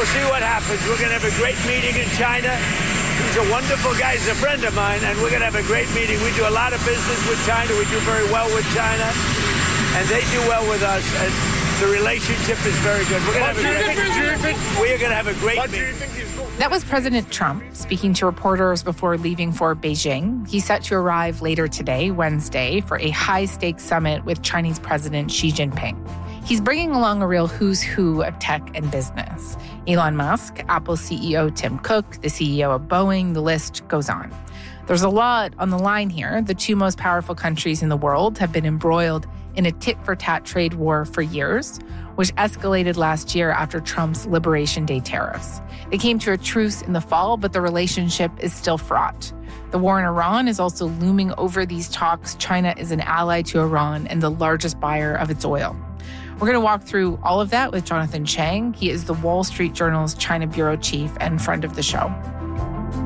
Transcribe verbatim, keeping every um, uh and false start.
we'll see what happens. We're going to have a great meeting in China. He's a wonderful guy. He's a friend of mine, and we're going to have a great meeting. We do a lot of business with China. We do very well with China, and they do well with us, and the relationship is very good. We're going to have a great, we are going to have a great meeting. That was President Trump speaking to reporters before leaving for Beijing. He's set to arrive later today, Wednesday, for a high-stakes summit with Chinese President Xi Jinping. He's bringing along a real who's who of tech and business. Elon Musk, Apple C E O Tim Cook, the C E O of Boeing, the list goes on. There's a lot on the line here. The two most powerful countries in the world have been embroiled in a tit-for-tat trade war for years, which escalated last year after Trump's Liberation Day tariffs. They came to a truce in the fall, but the relationship is still fraught. The war in Iran is also looming over these talks. China is an ally to Iran and the largest buyer of its oil. We're going to walk through all of that with Jonathan Chang. He is the Wall Street Journal's China bureau chief and friend of the show.